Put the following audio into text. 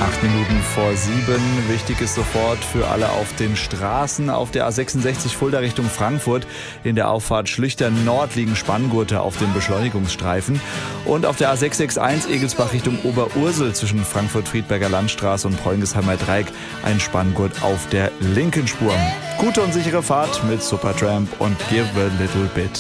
8:07. Wichtig ist sofort für alle auf den Straßen. Auf der A66 Fulda Richtung Frankfurt in der Auffahrt Schlüchtern Nord liegen Spanngurte auf dem Beschleunigungsstreifen. Und auf der A661 Egelsbach Richtung Oberursel zwischen Frankfurt-Friedberger Landstraße und Preungesheimer Dreieck ein Spanngurt auf der linken Spur. Gute und sichere Fahrt mit Supertramp und Give a Little Bit.